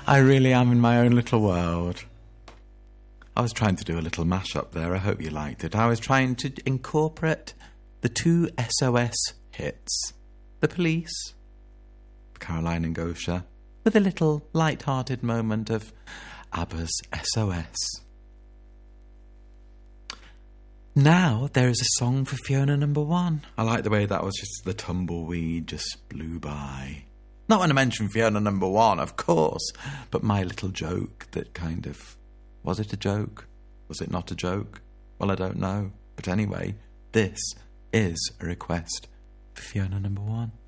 I really am in my own little world. I was trying to do a little mashup there. I hope you liked it. I was trying to incorporate the two SOS hits. The Police, Caroline and Gosha, with a little light-hearted moment of ABBA's SOS. Now there is a song for Fiona #1. I like the way that was just the tumbleweed just blew by. Not when I mentioned Fiona #1, of course, but my little joke that kind of... Was it a joke? Was it not a joke? Well, I don't know. But anyway, this is a request for Fiona #1.